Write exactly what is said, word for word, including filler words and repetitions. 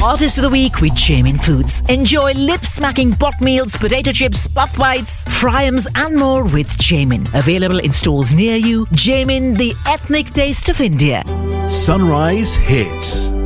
Artist of the Week with Jamin Foods. Enjoy lip-smacking pot meals, potato chips, puff bites, fryums and more with Jamin. Available in stores near you. Jamin, the ethnic taste of India. Sunrise Hits.